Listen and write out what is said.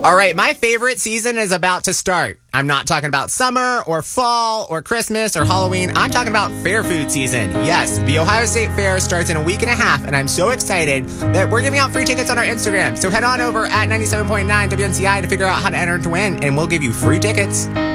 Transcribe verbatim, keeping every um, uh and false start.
All right, my favorite season is about to start. I'm not talking about summer or fall or Christmas or Halloween. I'm talking about fair food season. Yes, the Ohio State Fair starts in a week and a half, and I'm so excited that we're giving out free tickets on our Instagram. So head on over at ninety-seven point nine W N C I to figure out how to enter to win, and we'll give you free tickets.